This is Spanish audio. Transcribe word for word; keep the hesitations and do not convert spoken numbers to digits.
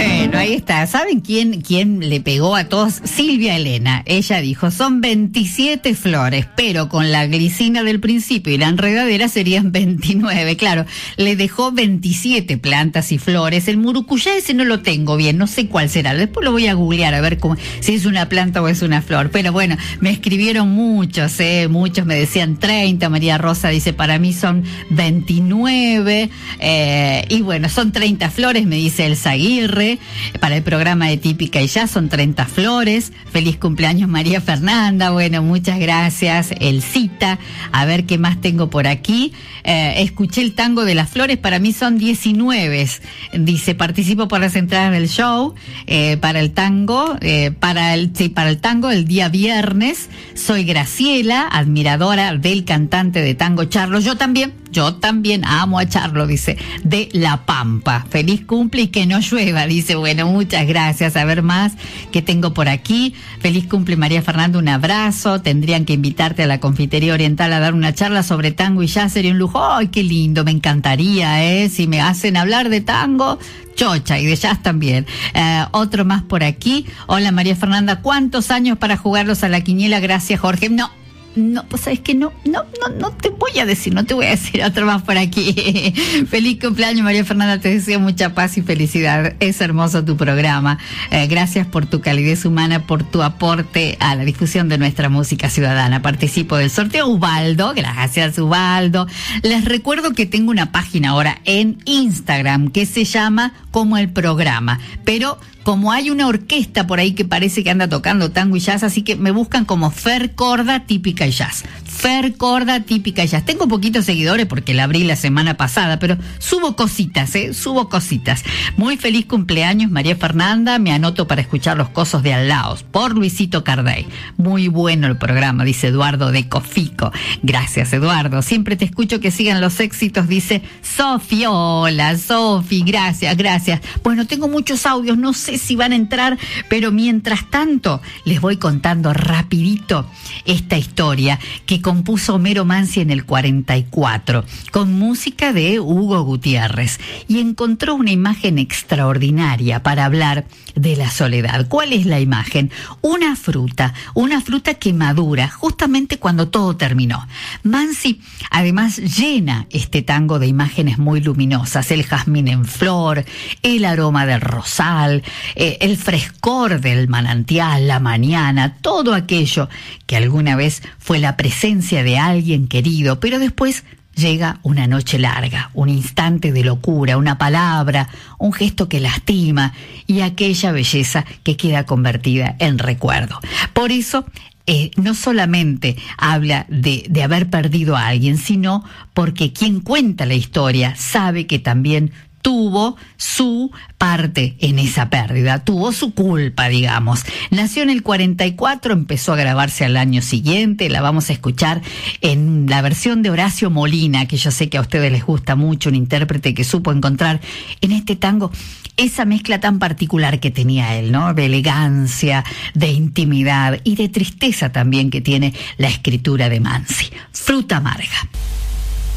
Bueno, ahí está. ¿Saben quién, quién le pegó a todos? Silvia Elena. Ella dijo, son veintisiete flores, pero con la glicina del principio y la enredadera serían veintinueve. Claro, le dejó veintisiete plantas y flores. El murucuyá ese no lo tengo bien, no sé cuál será. Después lo voy a googlear a ver cómo, si es una planta o es una flor. Pero bueno, me escribieron muchos, eh, muchos me decían treinta. María Rosa dice, para mí son veintinueve. Eh, y bueno, son treinta flores, me dice Elsa Aguirre. Para el programa de Típica y Ya son treinta flores. Feliz cumpleaños María Fernanda. Bueno, muchas gracias. Elcita. A ver qué más tengo por aquí. Eh, escuché el tango de las flores, para mí son diecinueve. Dice, participo por las entradas del show, eh, para el tango, eh, para el, sí, para el tango el día viernes. Soy Graciela, admiradora del cantante de tango Charlo. Yo también, yo también amo a Charlo, dice, de La Pampa. Feliz cumple y que no llueva, dice. Bueno, muchas gracias. A ver más que tengo por aquí. Feliz cumple María Fernanda, un abrazo. Tendrían que invitarte a la Confitería Oriental a dar una charla sobre tango y jazz, sería un lujo. ¡Ay, qué lindo! Me encantaría, ¿eh? Si me hacen hablar de tango, chocha, y de jazz también. Eh, otro más por aquí. Hola María Fernanda, ¿cuántos años para jugarlos a la quiniela? Gracias, Jorge. No. No, pues sabes que no, no, no, no te voy a decir, no te voy a decir otro más por aquí. Feliz cumpleaños María Fernanda, te deseo mucha paz y felicidad. Es hermoso tu programa. Eh, gracias por tu calidez humana, por tu aporte a la difusión de nuestra música ciudadana. Participo del sorteo Ubaldo, gracias Ubaldo. Les recuerdo que tengo una página ahora en Instagram que se llama Como el Programa, pero como hay una orquesta por ahí que parece que anda tocando tango y jazz, así que me buscan como Fer Corda Típica y Jazz. Fer Corda Típica y Jazz. Tengo poquitos seguidores porque la abrí la semana pasada, pero subo cositas, ¿eh? Subo cositas. Muy feliz cumpleaños, María Fernanda. Me anoto para escuchar Los Cosos de Al Laos, por Luisito Cardey. Muy bueno el programa, dice Eduardo de Cofico. Gracias, Eduardo. Siempre te escucho, que sigan los éxitos, dice Sofi. Hola, Sofi. Gracias, gracias. Bueno, tengo muchos audios, no sé si van a entrar, pero mientras tanto les voy contando rapidito esta historia que compuso Homero Mansi en el cuarenta y cuatro con música de Hugo Gutiérrez, y encontró una imagen extraordinaria para hablar de la soledad. ¿Cuál es la imagen? Una fruta, una fruta que madura justamente cuando todo terminó. Mansi además llena este tango de imágenes muy luminosas: el jazmín en flor, el aroma del rosal, eh, el frescor del manantial, la mañana, todo aquello que alguna vez fue la presencia de alguien querido, pero después llega una noche larga, un instante de locura, una palabra, un gesto que lastima, y aquella belleza que queda convertida en recuerdo. Por eso, eh, no solamente habla de, de haber perdido a alguien, sino porque quien cuenta la historia sabe que también tuvo su parte en esa pérdida, tuvo su culpa, digamos. Nació en el cuarenta y cuatro, empezó a grabarse al año siguiente, la vamos a escuchar en la versión de Horacio Molina, que yo sé que a ustedes les gusta mucho, un intérprete que supo encontrar en este tango esa mezcla tan particular que tenía él, ¿no? De elegancia, de intimidad y de tristeza también que tiene la escritura de Mansi. Fruta amarga.